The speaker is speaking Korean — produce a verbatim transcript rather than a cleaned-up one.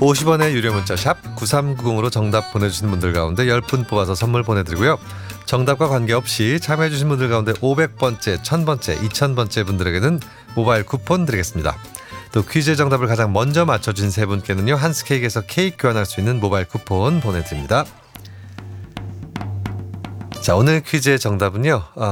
오십 원의 유료 문자 샵 구삼구공으로 정답 보내주신 분들 가운데 열 분 뽑아서 선물 보내드리고요. 정답과 관계없이 참여해주신 분들 가운데 오백 번째, 천 번째, 이천 번째 분들에게는 모바일 쿠폰 드리겠습니다. 또 퀴즈의 정답을 가장 먼저 맞춰준 세 분께는요, 한스케이크에서 케이크 교환할 수 있는 모바일 쿠폰 보내드립니다. 자, 오늘 퀴즈의 정답은요, 어,